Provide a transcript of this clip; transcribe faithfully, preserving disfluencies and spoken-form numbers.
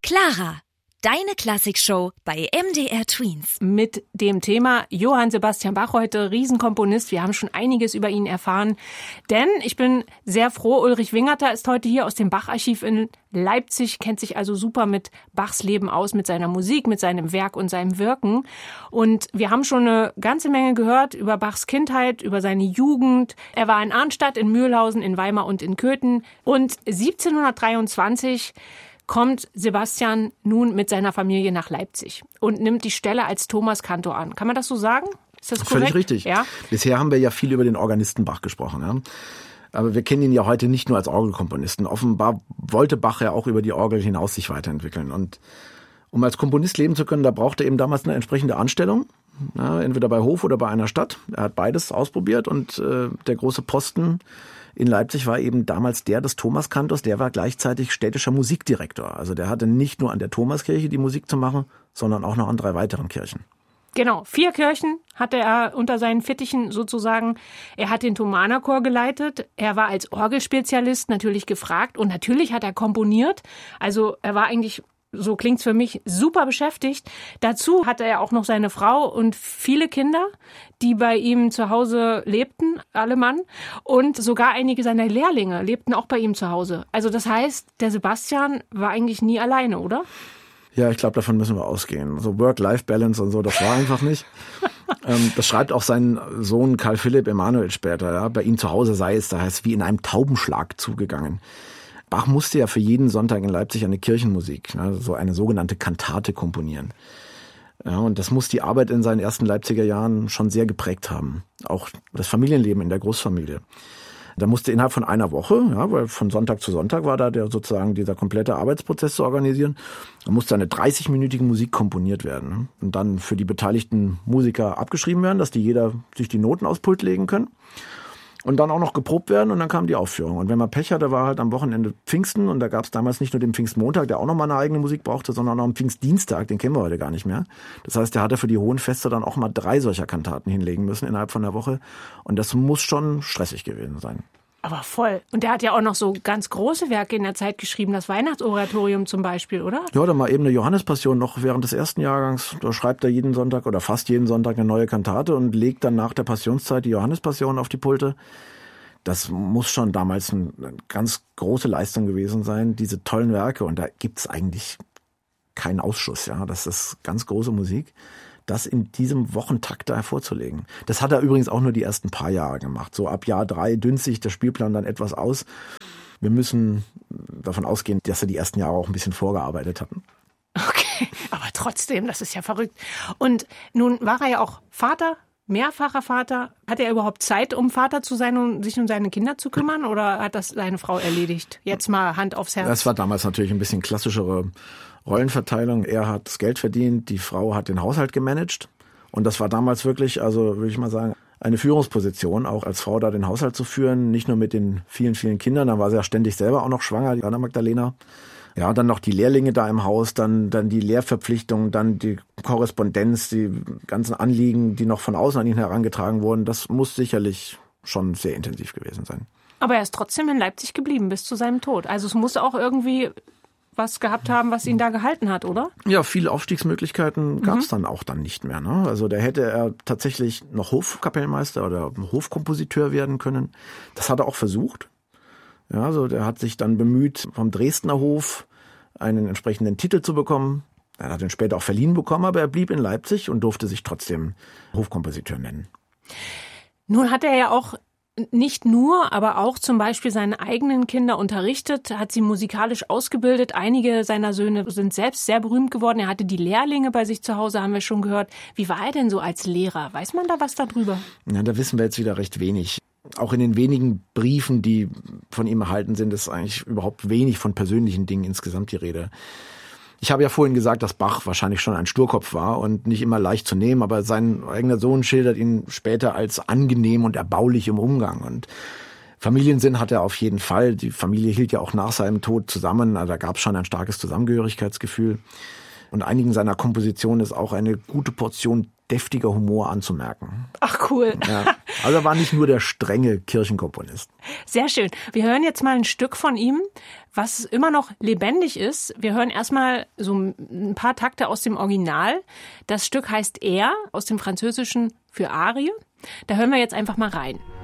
Clara, deine Klassikshow bei M D R Tweens. Mit dem Thema Johann Sebastian Bach heute, Riesenkomponist. Wir haben schon einiges über ihn erfahren. Denn ich bin sehr froh, Ulrich Wingerter ist heute hier aus dem Bach-Archiv in Leipzig, kennt sich also super mit Bachs Leben aus, mit seiner Musik, mit seinem Werk und seinem Wirken. Und wir haben schon eine ganze Menge gehört über Bachs Kindheit, über seine Jugend. Er war in Arnstadt, in Mühlhausen, in Weimar und in Köthen. Und siebzehnhundertdreiundzwanzig kommt Sebastian nun mit seiner Familie nach Leipzig und nimmt die Stelle als Thomaskantor an. Kann man das so sagen? Ist das korrekt? Völlig richtig. Ja? Bisher haben wir ja viel über den Organisten Bach gesprochen. Ja? Aber wir kennen ihn ja heute nicht nur als Orgelkomponisten. Offenbar wollte Bach ja auch über die Orgel hinaus sich weiterentwickeln. Und um als Komponist leben zu können, da brauchte er eben damals eine entsprechende Anstellung. Ja, entweder bei Hof oder bei einer Stadt. Er hat beides ausprobiert und äh, der große Posten in Leipzig war eben damals der des Thomaskantors, der war gleichzeitig städtischer Musikdirektor. Also der hatte nicht nur an der Thomaskirche die Musik zu machen, sondern auch noch an drei weiteren Kirchen. Genau, vier Kirchen hatte er unter seinen Fittichen sozusagen. Er hat den Thomanerchor geleitet. Er war als Orgelspezialist natürlich gefragt und natürlich hat er komponiert. Also er war eigentlich, so klingt's für mich, super beschäftigt. Dazu hatte er auch noch seine Frau und viele Kinder, die bei ihm zu Hause lebten, alle Mann. Und sogar einige seiner Lehrlinge lebten auch bei ihm zu Hause. Also das heißt, der Sebastian war eigentlich nie alleine, oder? Ja, ich glaube, davon müssen wir ausgehen. So Work-Life-Balance und so, das war einfach nicht. ähm, das schreibt auch sein Sohn Karl Philipp Emanuel später. Ja. Bei ihm zu Hause sei es, da heißt wie in einem Taubenschlag zugegangen. Bach musste ja für jeden Sonntag in Leipzig eine Kirchenmusik, also so eine sogenannte Kantate komponieren. Ja, und das muss die Arbeit in seinen ersten Leipziger Jahren schon sehr geprägt haben. Auch das Familienleben in der Großfamilie. Da musste innerhalb von einer Woche, ja, weil von Sonntag zu Sonntag war da der sozusagen dieser komplette Arbeitsprozess zu organisieren, da musste eine dreißigminütige Musik komponiert werden und dann für die beteiligten Musiker abgeschrieben werden, dass die jeder sich die Noten aufs Pult legen können. Und dann auch noch geprobt werden und dann kam die Aufführung. Und wenn man Pech hatte, war halt am Wochenende Pfingsten und da gab es damals nicht nur den Pfingstmontag, der auch nochmal eine eigene Musik brauchte, sondern auch einen Pfingstdienstag, den kennen wir heute gar nicht mehr. Das heißt, der hatte für die hohen Feste dann auch mal drei solcher Kantaten hinlegen müssen innerhalb von der Woche. Und das muss schon stressig gewesen sein. Aber voll. Und der hat ja auch noch so ganz große Werke in der Zeit geschrieben, das Weihnachtsoratorium zum Beispiel, oder? Ja, da mal eben eine Johannespassion noch während des ersten Jahrgangs. Da schreibt er jeden Sonntag oder fast jeden Sonntag eine neue Kantate und legt dann nach der Passionszeit die Johannespassion auf die Pulte. Das muss schon damals eine ganz große Leistung gewesen sein, diese tollen Werke. Und da gibt's eigentlich keinen Ausschuss. Ja, das ist ganz große Musik, das in diesem Wochentakt da hervorzulegen. Das hat er übrigens auch nur die ersten paar Jahre gemacht. So ab Jahr drei dünnt sich der Spielplan dann etwas aus. Wir müssen davon ausgehen, dass er die ersten Jahre auch ein bisschen vorgearbeitet hatten. Okay, aber trotzdem, das ist ja verrückt. Und nun war er ja auch Vater, mehrfacher Vater. Hat er überhaupt Zeit, um Vater zu sein und sich um seine Kinder zu kümmern? Oder hat das seine Frau erledigt? Jetzt mal Hand aufs Herz. Das war damals natürlich ein bisschen klassischere Rollenverteilung. Er hat das Geld verdient, die Frau hat den Haushalt gemanagt. Und das war damals wirklich, also würde ich mal sagen, eine Führungsposition, auch als Frau da den Haushalt zu führen. Nicht nur mit den vielen, vielen Kindern, dann war sie ja ständig selber auch noch schwanger, die Anna Magdalena. Ja, dann noch die Lehrlinge da im Haus, dann, dann die Lehrverpflichtungen, dann die Korrespondenz, die ganzen Anliegen, die noch von außen an ihn herangetragen wurden. Das muss sicherlich schon sehr intensiv gewesen sein. Aber er ist trotzdem in Leipzig geblieben bis zu seinem Tod. Also es muss auch irgendwie was gehabt haben, was ihn da gehalten hat, oder? Ja, viele Aufstiegsmöglichkeiten gab es mhm. dann auch dann nicht mehr. Ne? Also da hätte er tatsächlich noch Hofkapellmeister oder Hofkompositeur werden können. Das hat er auch versucht. Ja, also der hat sich dann bemüht, vom Dresdner Hof einen entsprechenden Titel zu bekommen. Er hat ihn später auch verliehen bekommen, aber er blieb in Leipzig und durfte sich trotzdem Hofkompositeur nennen. Nun hat er ja auch nicht nur, aber auch zum Beispiel seine eigenen Kinder unterrichtet, hat sie musikalisch ausgebildet. Einige seiner Söhne sind selbst sehr berühmt geworden. Er hatte die Lehrlinge bei sich zu Hause, haben wir schon gehört. Wie war er denn so als Lehrer? Weiß man da was darüber? Ja, da wissen wir jetzt wieder recht wenig. Auch in den wenigen Briefen, die von ihm erhalten sind, ist eigentlich überhaupt wenig von persönlichen Dingen insgesamt die Rede. Ich habe ja vorhin gesagt, dass Bach wahrscheinlich schon ein Sturkopf war und nicht immer leicht zu nehmen, aber sein eigener Sohn schildert ihn später als angenehm und erbaulich im Umgang. Und Familiensinn hat er auf jeden Fall. Die Familie hielt ja auch nach seinem Tod zusammen, also da gab es schon ein starkes Zusammengehörigkeitsgefühl. Und einigen seiner Kompositionen ist auch eine gute Portion deftiger Humor anzumerken. Ach, cool. Ja. Also er war nicht nur der strenge Kirchenkomponist. Sehr schön. Wir hören jetzt mal ein Stück von ihm, was immer noch lebendig ist. Wir hören erstmal so ein paar Takte aus dem Original. Das Stück heißt Er, aus dem Französischen für Arie. Da hören wir jetzt einfach mal rein.